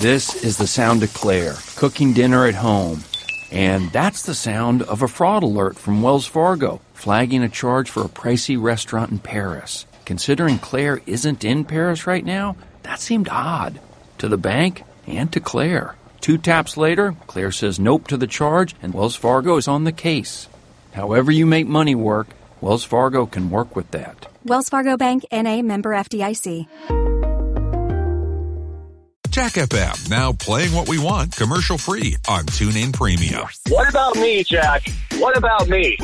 This is the sound of Claire, cooking dinner at home. And that's the sound of a fraud alert from Wells Fargo, flagging a charge for a pricey restaurant in Paris. Considering Claire isn't in Paris right now, that seemed odd. To the bank and to Claire. 2 taps later, Claire says nope to the charge, and Wells Fargo is on the case. However you make money work, Wells Fargo can work with that. Wells Fargo Bank, N.A., member FDIC. Jack FM, now playing what we want commercial-free on TuneIn Premium. What about me, Jack? What about me?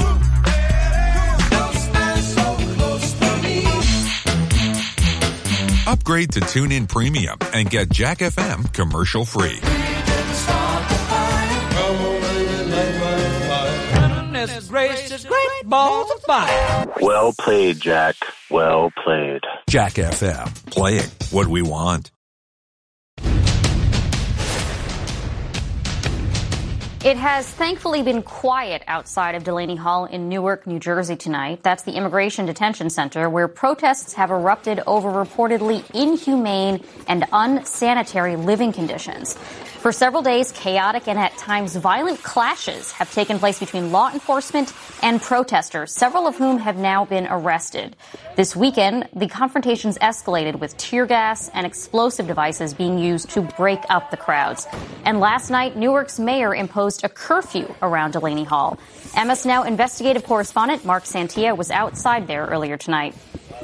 Upgrade to TuneIn Premium and get Jack FM commercial-free. Well played, Jack. Well played. Jack FM, playing what we want. It has thankfully been quiet outside of Delaney Hall in Newark, New Jersey tonight. That's the Immigration Detention Center, where protests have erupted over reportedly inhumane and unsanitary living conditions. For several days, chaotic and at times violent clashes have taken place between law enforcement and protesters, several of whom have now been arrested. This weekend, the confrontations escalated with tear gas and explosive devices being used to break up the crowds. And last night, Newark's mayor imposed a curfew around Delaney Hall. MS Now investigative correspondent Mark Santia was outside there earlier tonight.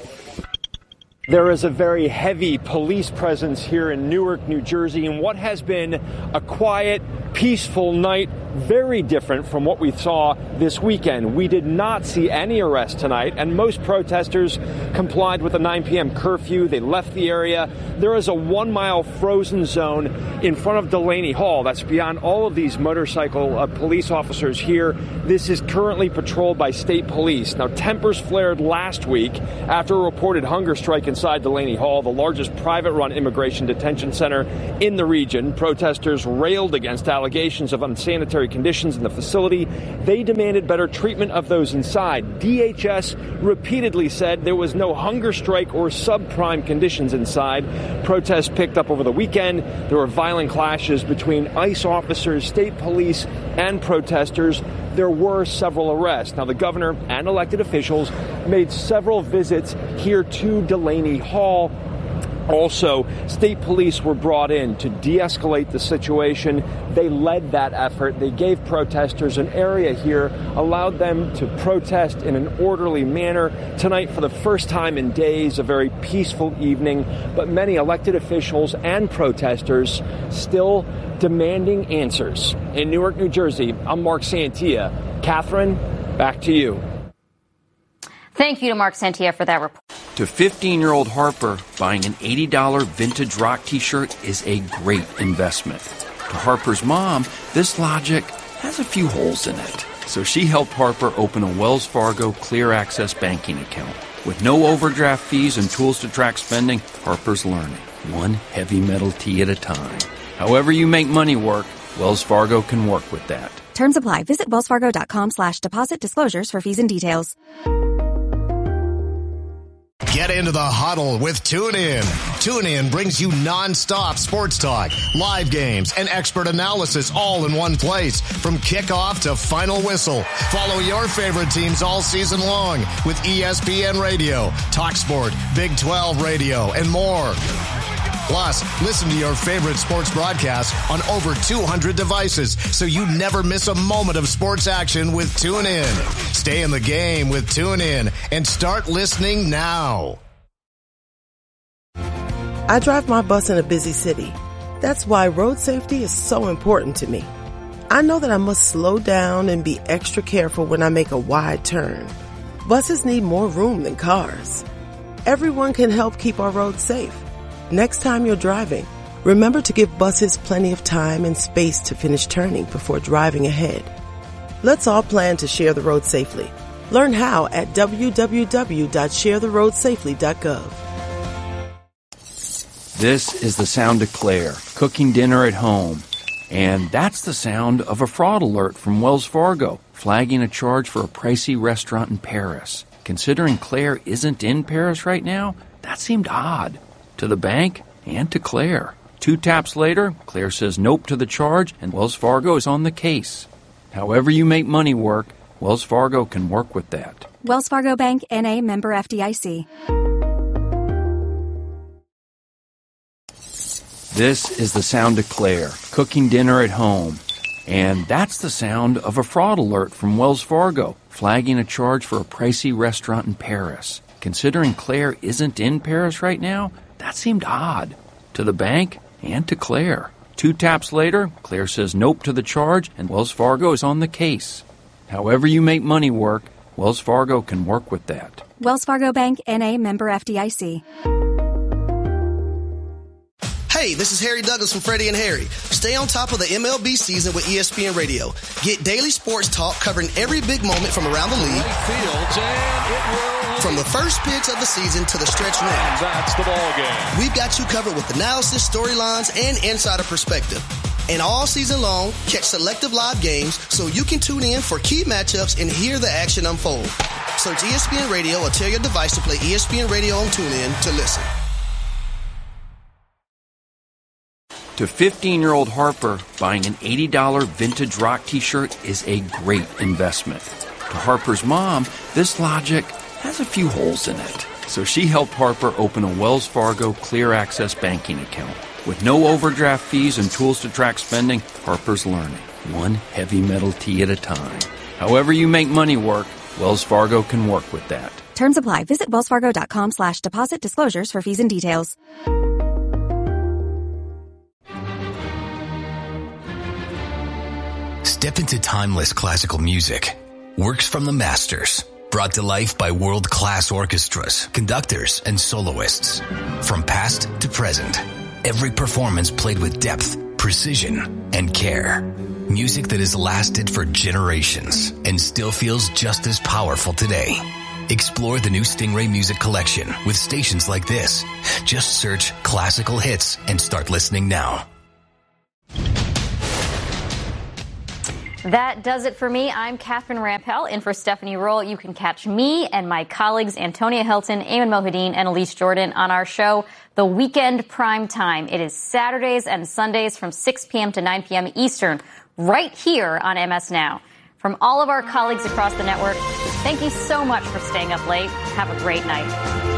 There is a very heavy police presence here in Newark, New Jersey, in what has been a quiet, peaceful night, very different from what we saw this weekend. We did not see any arrests tonight, and most protesters complied with the 9 p.m. curfew. They left the area. There is a 1-mile frozen zone in front of Delaney Hall. That's beyond all of these motorcycle police officers here. This is currently patrolled by state police. Now, tempers flared last week after a reported hunger strike inside Delaney Hall, the largest private-run immigration detention center in the region. Protesters railed against allegations of unsanitary conditions in the facility. They demanded better treatment of those inside. DHS repeatedly said there was no hunger strike or subprime conditions inside. Protests picked up over the weekend. There were violent clashes between ICE officers, state police, and protesters. There were several arrests. Now, the governor and elected officials made several visits here to Delaney Hall. Also, state police were brought in to de-escalate the situation. They led that effort. They gave protesters an area here, allowed them to protest in an orderly manner. Tonight, for the first time in days, a very peaceful evening, but many elected officials and protesters still demanding answers. In Newark, New Jersey, I'm Mark Santia. Catherine, back to you. Thank you to Mark Santia for that report. To 15-year-old Harper, buying an $80 vintage rock t-shirt is a great investment. To Harper's mom, this logic has a few holes in it. So she helped Harper open a Wells Fargo Clear Access banking account. With no overdraft fees and tools to track spending, Harper's learning, one heavy metal tee at a time. However you make money work, Wells Fargo can work with that. Terms apply. Visit wellsfargo.com/deposit disclosures for fees and details. Get into the huddle with TuneIn. TuneIn brings you non-stop sports talk, live games, and expert analysis all in one place. From kickoff to final whistle. Follow your favorite teams all season long with ESPN Radio, TalkSport, Big 12 Radio, and more. Plus, listen to your favorite sports broadcasts on over 200 devices so you never miss a moment of sports action with TuneIn. Stay in the game with TuneIn and start listening now. I drive my bus in a busy city. That's why road safety is so important to me. I know that I must slow down and be extra careful when I make a wide turn. Buses need more room than cars. Everyone can help keep our roads safe. Next time you're driving, remember to give buses plenty of time and space to finish turning before driving ahead. Let's all plan to share the road safely. Learn how at www.sharetheroadsafely.gov. This is the sound of Claire, cooking dinner at home. And that's the sound of a fraud alert from Wells Fargo, flagging a charge for a pricey restaurant in Paris. Considering Claire isn't in Paris right now, that seemed odd. To the bank and to Claire. 2 taps later, Claire says nope to the charge, and Wells Fargo is on the case. However you make money work, Wells Fargo can work with that. Wells Fargo Bank, N.A., member FDIC. This is the sound of Claire, cooking dinner at home. And that's the sound of a fraud alert from Wells Fargo, flagging a charge for a pricey restaurant in Paris. Considering Claire isn't in Paris right now, that seemed odd. To the bank and to Claire. 2 taps later, Claire says nope to the charge, and Wells Fargo is on the case. However you make money work, Wells Fargo can work with that. Wells Fargo Bank, N.A., member FDIC. Hey, this is Harry Douglas from Freddie and Harry. Stay on top of the MLB season with ESPN Radio. Get daily sports talk covering every big moment from around the league. From the first pitch of the season to the stretch run. That's the ball game. We've got you covered with analysis, storylines, and insider perspective. And all season long, catch selective live games so you can tune in for key matchups and hear the action unfold. Search ESPN Radio or tell your device to play ESPN Radio on TuneIn to listen. To 15-year-old Harper, buying an $80 vintage rock t-shirt is a great investment. To Harper's mom, this logic has a few holes in it. So she helped Harper open a Wells Fargo Clear Access banking account. With no overdraft fees and tools to track spending, Harper's learning, one heavy metal tee at a time. However you make money work, Wells Fargo can work with that. Terms apply. Visit wellsfargo.com/deposit disclosures for fees and details. Step into timeless classical music. Works from the masters. Brought to life by world-class orchestras, conductors, and soloists. From past to present. Every performance played with depth, precision, and care. Music that has lasted for generations and still feels just as powerful today. Explore the new Stingray Music Collection with stations like this. Just search classical hits and start listening now. That does it for me. I'm Catherine Rampell in for Stephanie Roll. You can catch me and my colleagues Antonia Hilton, Eamon Mohideen, and Elise Jordan on our show, The Weekend Prime Time. It is Saturdays and Sundays from 6 p.m. to 9 p.m. Eastern, right here on MS Now. From all of our colleagues across the network, thank you so much for staying up late. Have a great night.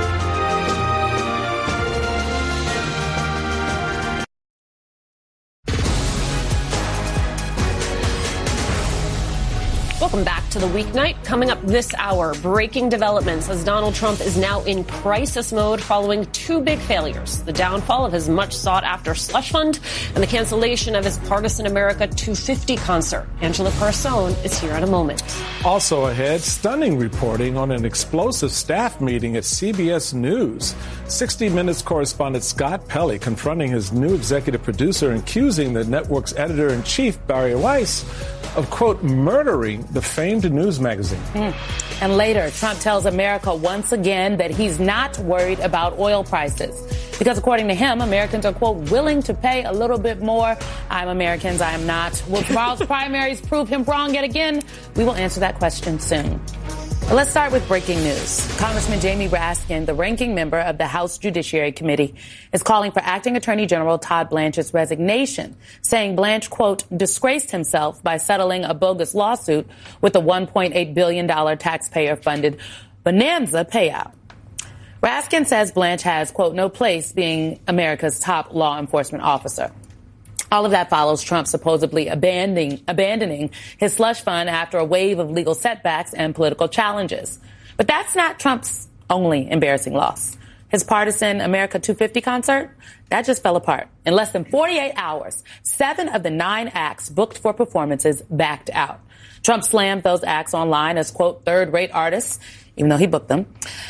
Welcome back to the weeknight. Coming up this hour, breaking developments as Donald Trump is now in crisis mode following 2 big failures: the downfall of his much sought after slush fund and the cancellation of his Partisan America 250 concert. Angela Carson is here in a moment. Also ahead, stunning reporting on an explosive staff meeting at CBS News. 60 Minutes correspondent Scott Pelley confronting his new executive producer and accusing the network's editor-in-chief, Barry Weiss, of, quote, murdering the famed news magazine. And later, Trump tells America once again that he's not worried about oil prices. Because according to him, Americans are, quote, willing to pay a little bit more. I'm Americans, I am not. Will tomorrow's primaries prove him wrong yet again? We will answer that question soon. But let's start with breaking news. Congressman Jamie Raskin, the ranking member of the House Judiciary Committee, is calling for Acting Attorney General Todd Blanche's resignation, saying Blanche, quote, disgraced himself by settling a bogus lawsuit with a $1.8 billion taxpayer-funded bonanza payout. Raskin says Blanche has, quote, no place being America's top law enforcement officer. All of that follows Trump supposedly abandoning his slush fund after a wave of legal setbacks and political challenges. But that's not Trump's only embarrassing loss. His partisan America 250 concert, that just fell apart. In less than 48 hours, 7 of the 9 acts booked for performances backed out. Trump slammed those acts online as, quote, third-rate artists, even though he booked them.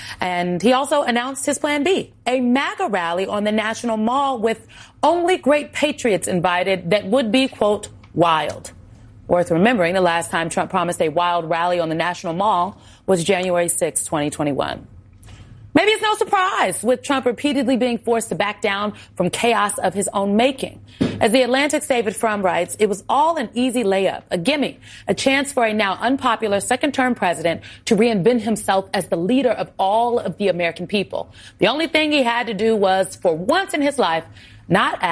And he also announced his plan B, a MAGA rally on the National Mall with only great patriots invited that would be, quote, wild. Worth remembering, the last time Trump promised a wild rally on the National Mall was January 6, 2021. Maybe it's no surprise with Trump repeatedly being forced to back down from chaos of his own making. As the Atlantic's David Frum writes, it was all an easy layup, a gimme, a chance for a now unpopular second-term president to reinvent himself as the leader of all of the American people. The only thing he had to do was, for once in his life, not act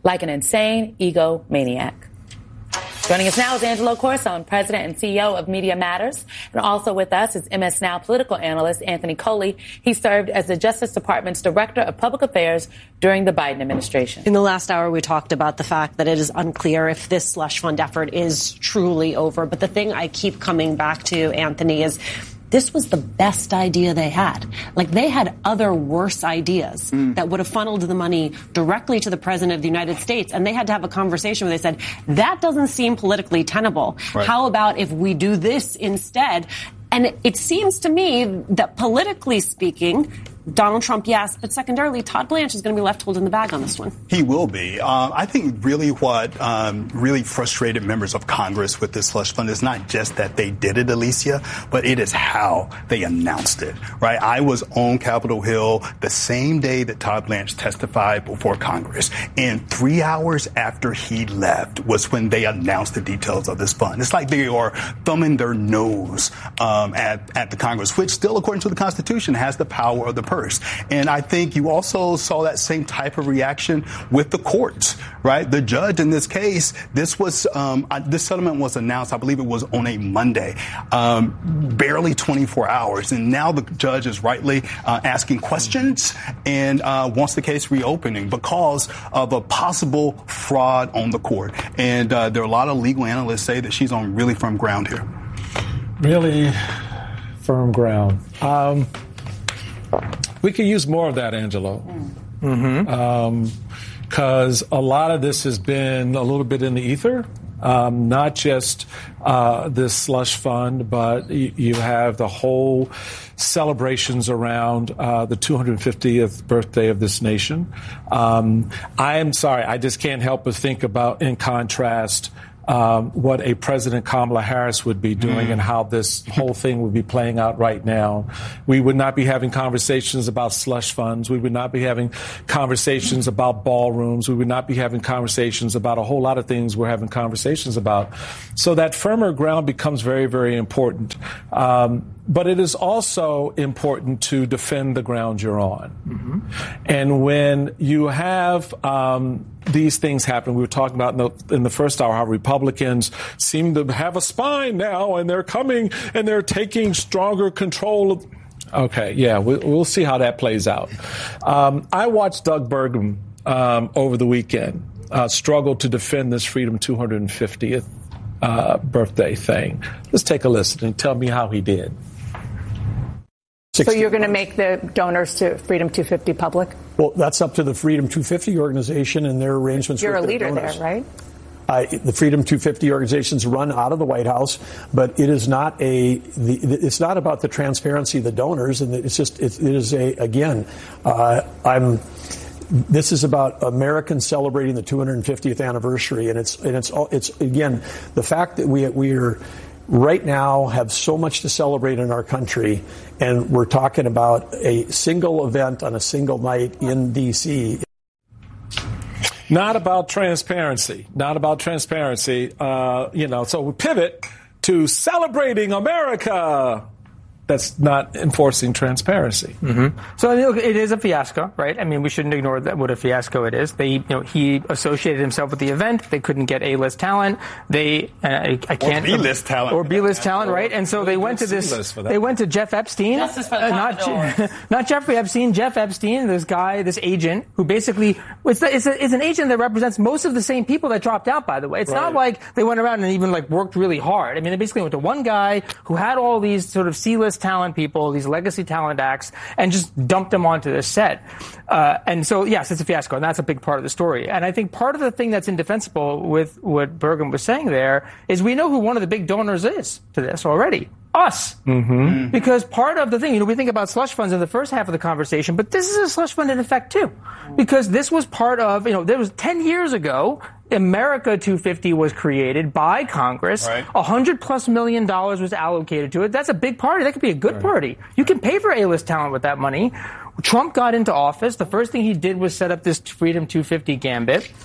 like an insane egomaniac. Joining us now is Angelo Corson, President and CEO of Media Matters. And also with us is MS Now political analyst Anthony Coley. He served as the Justice Department's Director of Public Affairs during the Biden administration. In the last hour, we talked about the fact that it is unclear if this slush fund effort is truly over. But the thing I keep coming back to, Anthony, is this was the best idea they had. Like, they had other worse ideas that would have funneled the money directly to the president of the United States. And they had to have a conversation where they said, that doesn't seem politically tenable. Right. How about if we do this instead? And it seems to me that politically speaking, Donald Trump, yes, but secondarily, Todd Blanche is going to be left holding the bag on this one. He will be. I think really what really frustrated members of Congress with this slush fund is not just that they did it, Alicia, but it is how they announced it, right? I was on Capitol Hill the same day that Todd Blanche testified before Congress, and 3 hours after he left was when they announced the details of this fund. It's like they are thumbing their nose at the Congress, which still, according to the Constitution, has the power of the purse. And I think you also saw that same type of reaction with the courts, right? The judge in this case, this settlement was announced, I believe it was on a Monday, barely 24 hours. And now the judge is rightly asking questions and wants the case reopening because of a possible fraud on the court. And there are a lot of legal analysts say that she's on really firm ground here. Really firm ground. We could use more of that, Angelo. Because a lot of this has been a little bit in the ether. Not just this slush fund, but you have the whole celebrations around the 250th birthday of this nation. I am sorry, I just can't help but think about, in contrast, what a President Kamala Harris would be doing and how this whole thing would be playing out right now. We would not be having conversations about slush funds. We would not be having conversations about ballrooms. We would not be having conversations about a whole lot of things we're having conversations about. So that firmer ground becomes very, very important. But it is also important to defend the ground you're on. And when you have these things happen, we were talking about in the first hour how Republicans seem to have a spine now, and they're coming and they're taking stronger control of. Okay, yeah, we'll see how that plays out. I watched Doug Burgum over the weekend struggle to defend this Freedom 250th birthday thing. Let's take a listen and tell me how he did. So you're going to make the donors to Freedom 250 public? Well, that's up to the Freedom 250 organization and their arrangements with their donors. You're a leader there, right? The Freedom 250 organizations run out of the White House, but it is not it's not about the transparency of the donors, and this is about Americans celebrating the 250th anniversary, and it's again the fact that we are right now have so much to celebrate in our country, and we're talking about a single event on a single night in D.C. Not about transparency. So we pivot to celebrating America. That's not enforcing transparency. So it is a fiasco, right? I mean, we shouldn't ignore that what a fiasco it is. He associated himself with the event. They couldn't get A-list talent. Or B-list talent, right? And so they went to they went to Jeff Epstein, not Jeffrey Epstein, Jeff Epstein, this agent who basically it's an agent that represents most of the same people that dropped out. By the way, it's not like they went around and even worked really hard. I mean, they basically went to one guy who had all these sort of C-list talent people, these legacy talent acts, and just dumped them onto this set. And so, yes, it's a fiasco, and that's a big part of the story. And I think part of the thing that's indefensible with what Burgum was saying there is we know who one of the big donors is to this already. Us. Because part of the thing, we think about slush funds in the first half of the conversation, but this is a slush fund in effect too. Because this was part of, there was 10 years ago, America 250 was created by Congress. $100+ million was allocated to it. That's a big party. That could be a good party. You can pay for A-list talent with that money. Trump got into office. The first thing he did was set up this Freedom 250 gambit.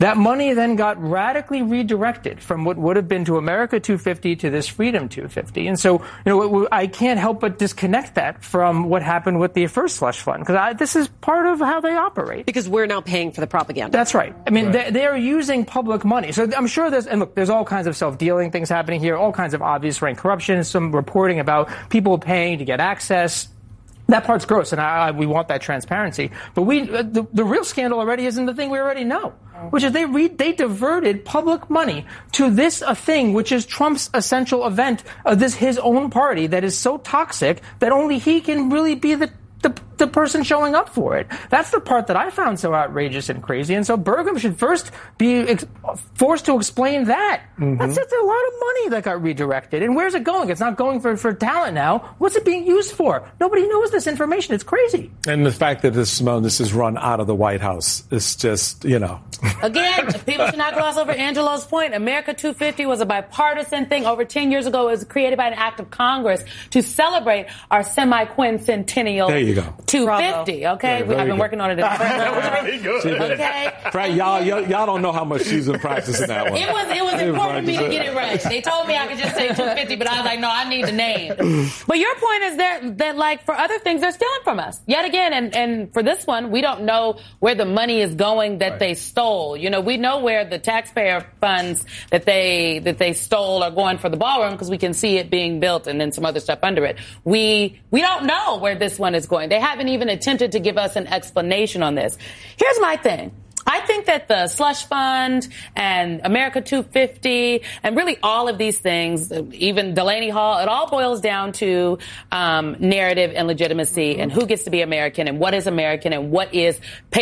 That money then got radically redirected from what would have been to America 250 to this Freedom 250. And so, I can't help but disconnect that from what happened with the first slush fund, because this is part of how they operate. Because we're now paying for the propaganda. That's right. I mean, they're using public money. So I'm sure there's all kinds of self-dealing things happening here, all kinds of obvious rank corruption, some reporting about people paying to get access. That part's gross, and we want that transparency. But the real scandal already is in the thing we already know, which is they diverted public money to this thing, which is Trump's essential event, his own party that is so toxic that only he can really be the person showing up for it. That's the part that I found so outrageous and crazy. And so Burgum should first be forced to explain that. Mm-hmm. That's just a lot of money that got redirected. And where's it going? It's not going for talent now. What's it being used for? Nobody knows this information. It's crazy. And the fact that this is run out of the White House is just, Again, people should not gloss over Angelo's point. America 250 was a bipartisan thing. Over 10 years ago, it was created by an act of Congress to celebrate our semi-quincentennial. There you go. 250, okay? I've been working on it. That was really good. Okay? Y'all don't know how much she's been practicing that one. It was important for me to get it right. They told me I could just say 250, but I was like, no, I need the name. But your point is that like, for other things, they're stealing from us. Yet again, and for this one, we don't know where the money is going that they stole. We know where the taxpayer funds that they stole are going for the ballroom because we can see it being built and then some other stuff under it. We don't know where this one is going. They haven't even attempted to give us an explanation on this. Here's my thing. I think that the slush fund and America 250 and really all of these things, even Delaney Hall, it all boils down to narrative and legitimacy and who gets to be American and what is American and what is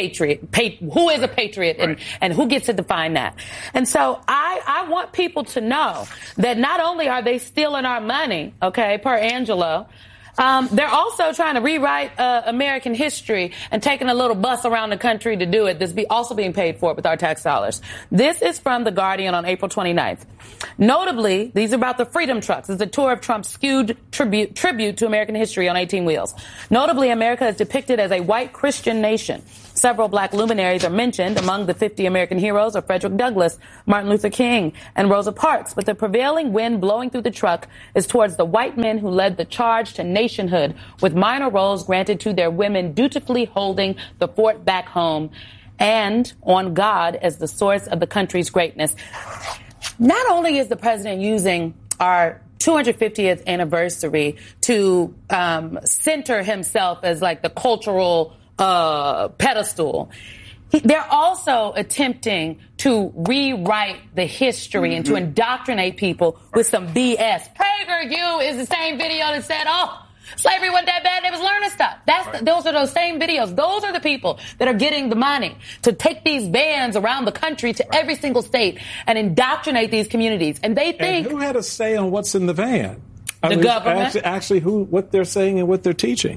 who is a patriot and who gets to define that. And so I want people to know that not only are they stealing our money, okay, per Angelo, they're also trying to rewrite American history and taking a little bus around the country to do it. This also being paid for with our tax dollars. This is from The Guardian on April 29th. Notably, these are about the Freedom Trucks. It's a tour of Trump's skewed tribute to American history on 18 wheels. Notably, America is depicted as a white Christian nation. Several black luminaries are mentioned. Among the 50 American heroes are Frederick Douglass, Martin Luther King, and Rosa Parks. But the prevailing wind blowing through the truck is towards the white men who led the charge to nationhood, with minor roles granted to their women dutifully holding the fort back home and on God as the source of the country's greatness. Not only is the president using our 250th anniversary to center himself as like the cultural pedestal, they're also attempting to rewrite the history and to indoctrinate people with some BS. PragerU is the same video that said, slavery wasn't that bad, they was learning stuff. Those are those same videos. Those are the people that are getting the money to take these vans around the country to every single state and indoctrinate these communities. And they think... And who had a say on what's in the van? The government. Actually, what they're saying and what they're teaching.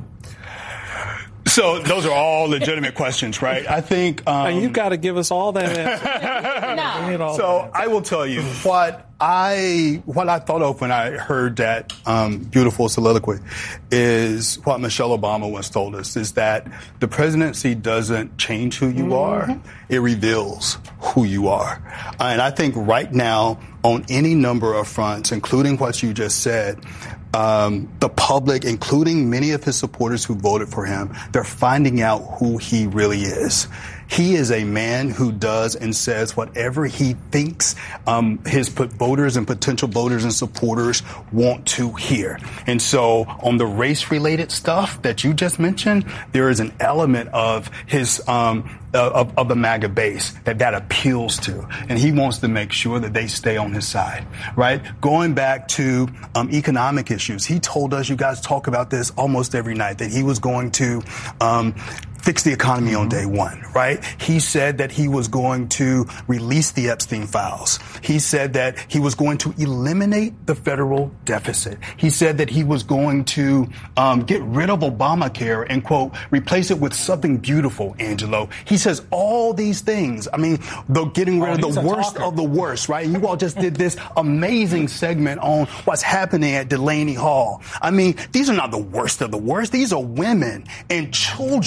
So those are all legitimate questions, right? I think... and you've got to give us all that answer. No. So I will tell you what I thought of when I heard that beautiful soliloquy is what Michelle Obama once told us, is that the presidency doesn't change who you are. It reveals who you are. And I think right now, on any number of fronts, including what you just said, the public, including many of his supporters who voted for him, they're finding out who he really is. He is a man who does and says whatever he thinks his voters and potential voters and supporters want to hear. And so on the race-related stuff that you just mentioned, there is an element of his of the MAGA base that appeals to. And he wants to make sure that they stay on his side, right? Going back to economic issues, he told us, you guys talk about this almost every night, that he was going to fix the economy on day one, right? He said that he was going to release the Epstein files. He said that he was going to eliminate the federal deficit. He said that he was going to get rid of Obamacare and, quote, replace it with something beautiful, Angelo. He says all these things. I mean, getting rid of the worst of the worst, right? You all just did this amazing segment on what's happening at Delaney Hall. I mean, these are not the worst of the worst. These are women and children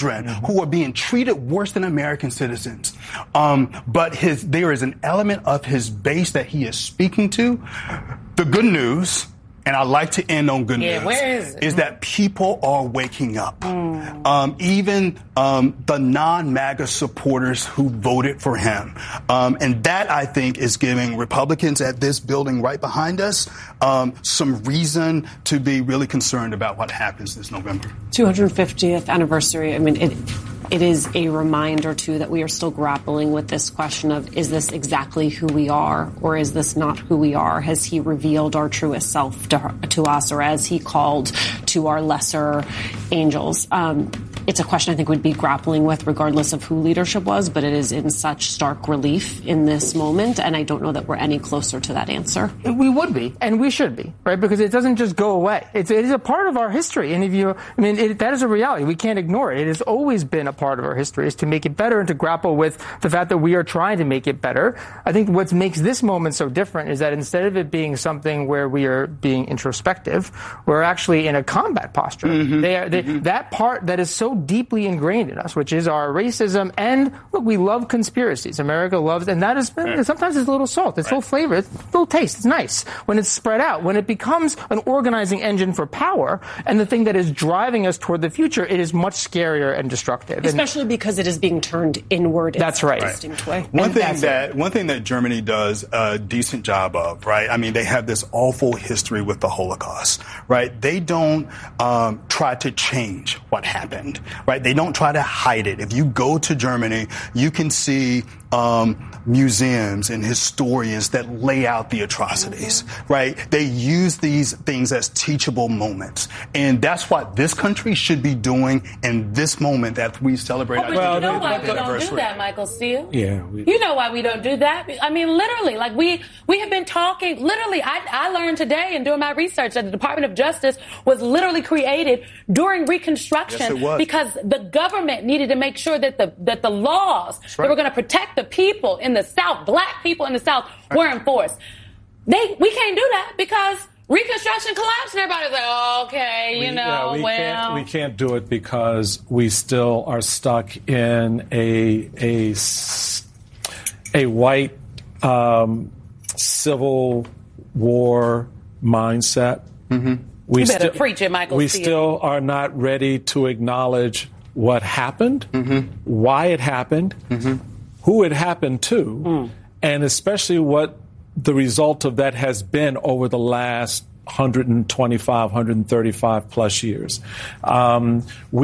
who are being treated worse than American citizens. But there is an element of his base that he is speaking to. The good news, and I like to end on good news, where is that people are waking up. Even the non-MAGA supporters who voted for him. And that, I think, is giving Republicans at this building right behind us some reason to be really concerned about what happens this November. 250th anniversary. I mean, it is a reminder, too, that we are still grappling with this question of, is this exactly who we are, or is this not who we are? Has he revealed our truest self to us, or as he called to our lesser angels? It's a question I think we'd be grappling with regardless of who leadership was, but it is in such stark relief in this moment, and I don't know that we're any closer to that answer. We would be, and we should be, right? Because it doesn't just go away. It is a part of our history, and that is a reality. We can't ignore it. It has always been a part of our history, is to make it better and to grapple with the fact that we are trying to make it better. I think what makes this moment so different is that instead of it being something where we are being introspective, we're actually in a combat posture. That part that is so deeply ingrained in us, which is our racism, and look, we love conspiracies. America loves, and that is sometimes it's a little salt, it's a little flavor, it's a little taste, it's nice when it's spread out. When it becomes an organizing engine for power and the thing that is driving us toward the future, it is much scarier and destructive. Especially because it is being turned inward. That's right. One thing that Germany does a decent job of, right? I mean, they have this awful history with the Holocaust, right? They don't try to change what happened, right? They don't try to hide it. If you go to Germany, you can see museums and historians that lay out the atrocities, right? They use these things as teachable moments. And that's what this country should be doing in this moment that we celebrate. But you know why we don't do that, Michael Steele? Yeah. You know why we don't do that? I mean, literally, like we have been talking, literally, I learned today in doing my research that the Department of Justice was literally created during Reconstruction. Yes, it was. Because the government needed to make sure that the laws that were going to protect the people in the South, black people in the South, were enforced. We can't do that because Reconstruction collapsed and everybody's like, oh, okay, we can't do it because we still are stuck in a white civil war mindset. You better preach it, Michael. We still are not ready to acknowledge what happened, why it happened, who it happened to, and especially what the result of that has been over the last 125, 135 plus years.